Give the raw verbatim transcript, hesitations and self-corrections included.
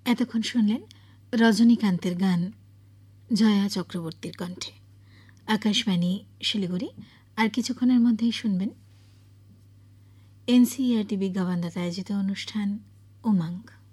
এতক্ষণ শুনলেন রজনীকান্তের গান জয়া চক্রবর্তীর কণ্ঠে। আকাশবাণী শিলিগুড়ি। আর কিছুক্ষণের মধ্যেই শুনবেন এনসিইআরটি বিজ্ঞাপনদাতা আয়োজিত অনুষ্ঠান উমাঙ্গ।